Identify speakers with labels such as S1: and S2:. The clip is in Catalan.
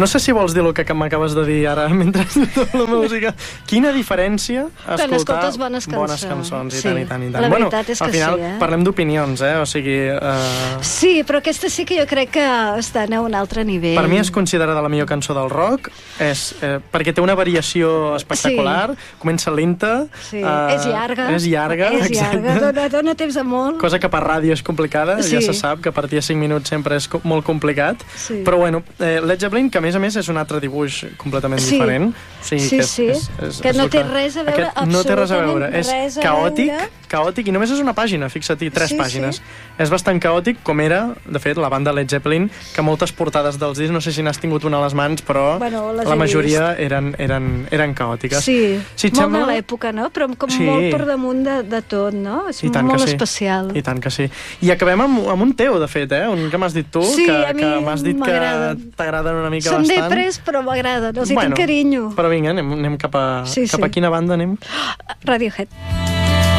S1: No sé si vols dir el que m'acabes de dir ara mentre escolto la música. Quina diferència escoltar
S2: bones
S1: cançons.
S2: Sí,
S1: I tant.
S2: la veritat és que
S1: al final,
S2: sí, eh?
S1: Parlem d'opinions, o sigui...
S2: Sí, però aquesta sí que jo crec que estan a un altre nivell.
S1: Per mi és considerada la millor cançó del rock, perquè té una variació espectacular, comença lenta...
S2: Sí, és llarga, dona temps a molt.
S1: Cosa que per ràdio és complicada, ja se sap, que a partir de 5 minuts sempre és molt complicat, però bueno, Led Zeppelin, que a més és un altre dibuix completament diferent.
S2: Que no té res a veure,
S1: no té res a veure, és
S2: res a
S1: caòtic, i només és una pàgina, fixa't, 3 pàgines. És bastant caòtic, com era, de fet, la banda Led Zeppelin, que moltes portades dels discs, no sé si n'has tingut una a les mans, però la majoria eren caòtiques.
S2: Sí, molt de l'època, no? Però com molt per damunt de tot, no? És molt especial.
S1: I tant que sí. I acabem amb un teu, de fet, un que m'has dit tu, que m'has dit que t'agraden una mica bastant.
S2: Són depres, però m'agraden, els hi tinc carinyo.
S1: Però vinga, anem cap a quina banda anem?
S2: Radiohead.